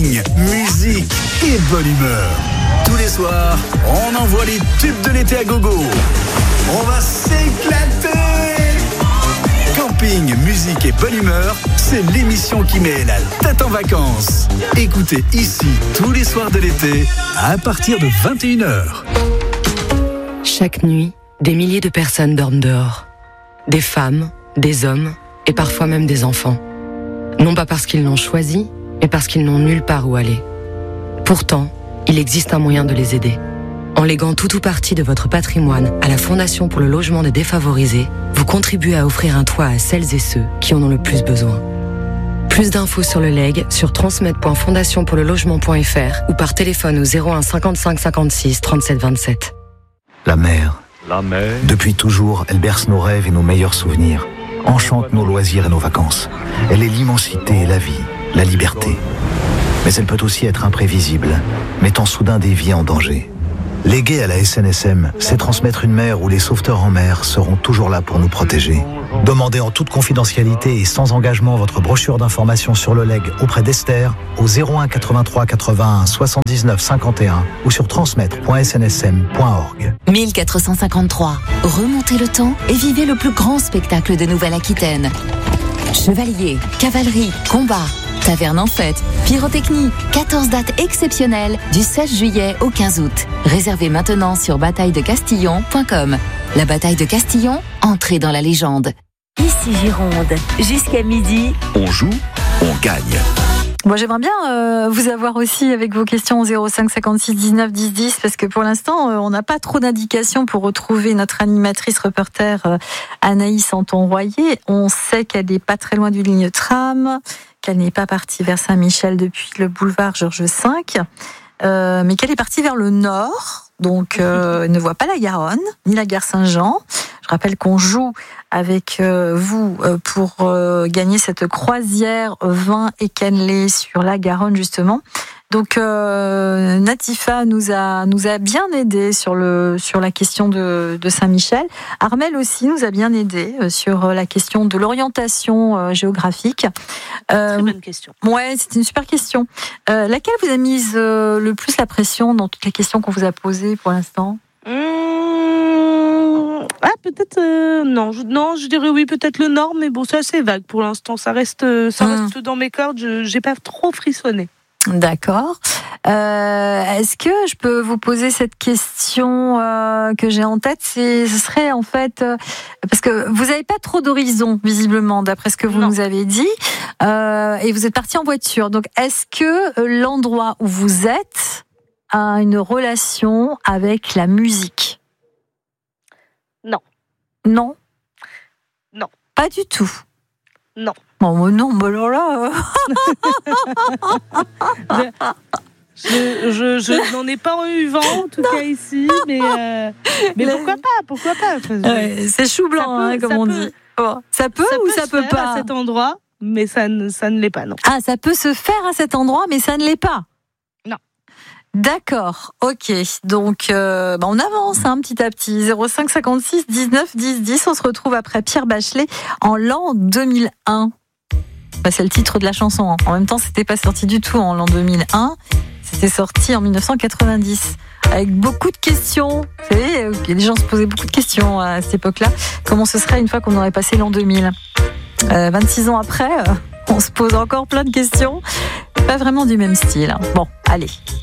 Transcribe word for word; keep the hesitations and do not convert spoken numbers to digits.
Musique et bonne humeur. Tous les soirs, on envoie les tubes de l'été à gogo. On va s'éclater. Camping, musique et bonne humeur, c'est l'émission qui met la tête en vacances. Écoutez ici tous les soirs de l'été à partir de vingt et une heures. Chaque nuit, des milliers de personnes dorment dehors. Des femmes, des hommes et parfois même des enfants. Non pas parce qu'ils l'ont choisi, mais parce qu'ils n'ont nulle part où aller. Pourtant, il existe un moyen de les aider. En léguant tout ou partie de votre patrimoine à la Fondation pour le logement des défavorisés, vous contribuez à offrir un toit à celles et ceux qui en ont le plus besoin. Plus d'infos sur le legs sur transmet point fondation pour le logement point f r ou par téléphone au zéro un cinquante-cinq cinquante-six trente-sept vingt-sept. La mer. La mer. Depuis toujours, elle berce nos rêves et nos meilleurs souvenirs. Enchante nos loisirs et nos vacances. Elle est l'immensité et la vie, la liberté. Mais elle peut aussi être imprévisible, mettant soudain des vies en danger. Léguer à la S N S M, c'est transmettre une mer où les sauveteurs en mer seront toujours là pour nous protéger. Demandez en toute confidentialité et sans engagement votre brochure d'information sur le legs auprès d'Esther au zéro un quatre-vingt-trois quatre-vingt-un soixante-dix-neuf cinquante et un ou sur transmettre point s n s m point org. mille quatre cent cinquante-trois. Remontez le temps et vivez le plus grand spectacle de Nouvelle-Aquitaine. Chevalier, cavalerie, combat, taverne en fête, pyrotechnie, quatorze dates exceptionnelles du seize juillet au quinze août. Réservez maintenant sur bataille de castillon point com. La bataille de Castillon, entrez dans la légende. Ici Gironde, jusqu'à midi. On joue, on gagne. Moi, j'aimerais bien euh, vous avoir aussi avec vos questions au zéro cinq cinquante-six dix-neuf dix dix parce que pour l'instant, euh, on n'a pas trop d'indications pour retrouver notre animatrice reporter euh, Anaïs Anton-Royer. On sait qu'elle n'est pas très loin du ligne tram, qu'elle n'est pas partie vers Saint-Michel depuis le boulevard Georges cinq, euh, mais qu'elle est partie vers le nord. Donc, euh, elle ne voit pas la Garonne, ni la gare Saint-Jean. Je rappelle qu'on joue avec euh, vous euh, pour euh, gagner cette croisière vin et cannelé sur la Garonne, justement. Donc, euh, Natifa nous a, nous a bien aidé sur, le, sur la question de, de Saint-Michel. Armel aussi nous a bien aidé sur la question de l'orientation euh, géographique. Euh, Très bonne question. Ouais, c'est une super question. Euh, laquelle vous a mise euh, le plus la pression dans toutes les questions qu'on vous a posées pour l'instant ? Mmh, ah, peut-être euh, non, je, non, je dirais oui, peut-être le nord, mais bon, c'est assez vague pour l'instant. Ça reste, ça mmh. reste dans mes cordes. Je, j'ai pas trop frissonné. D'accord. Euh, est-ce que je peux vous poser cette question euh, que j'ai en tête ? C'est, ce serait en fait euh, parce que vous n'avez pas trop d'horizon visiblement, d'après ce que vous non. nous avez dit, euh, et vous êtes parti en voiture. Donc, est-ce que l'endroit où vous êtes a une relation avec la musique ? Non. Non. Non. Pas du tout. Non. Bon, non, mais alors là. je, je, je n'en ai pas eu vent, en tout non. cas ici, mais, euh, mais La... pourquoi pas, pourquoi pas ouais, c'est chou blanc, hein, comme on peut, dit. Oh. Ça peut ça ou peut ça peut pas à cet endroit, mais ça ne, ça ne l'est pas, non. Ah, ça peut se faire à cet endroit, mais ça ne l'est pas. Non. D'accord, ok. Donc, euh, bah on avance hein, petit à petit. zéro cinq cinquante-six dix-neuf dix dix. On se retrouve après Pierre Bachelet en l'an deux mille un. Bah, c'est le titre de la chanson. Hein. En même temps, c'était pas sorti du tout en l'an deux mille un. C'était sorti en dix-neuf cent quatre-vingt-dix. Avec beaucoup de questions. Vous savez, les gens se posaient beaucoup de questions à cette époque-là. Comment ce serait une fois qu'on aurait passé l'an deux mille ? euh, vingt-six ans après, euh, on se pose encore plein de questions. Pas vraiment du même style. Hein. Bon, allez.